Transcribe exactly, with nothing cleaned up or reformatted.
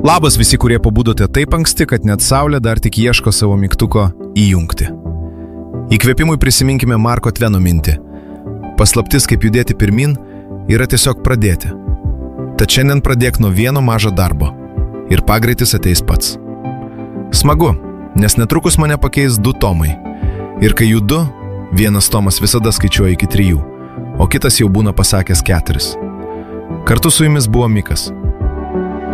Labas visi, kurie pabudote taip anksti, kad net saulė dar tik ieško savo mygtuko įjungti. Įkvėpimui prisiminkime Marko Tveno mintį. Paslaptis, kaip judėti pirmin, yra tiesiog pradėti. Tad šiandien pradėk nuo vieno mažo darbo ir pagreitis ateis pats. Smagu, nes netrukus mane pakeis du tomai. Ir kai judu, vienas tomas visada skaičiuoja iki trijų, o kitas jau būna pasakęs keturis. Kartu su jumis buvo Mikas.